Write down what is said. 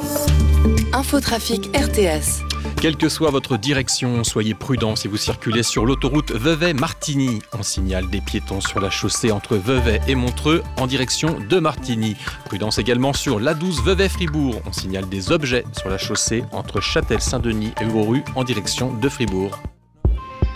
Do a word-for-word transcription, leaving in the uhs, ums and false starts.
Infotrafic R T S. Quelle que soit votre direction, soyez prudents si vous circulez sur l'autoroute Vevey-Martigny. On signale des piétons sur la chaussée entre Vevey et Montreux en direction de Martigny. Prudence également sur l'A douze Vevey-Fribourg. On signale des objets sur la chaussée entre Châtel-Saint-Denis et Vauru en direction de Fribourg.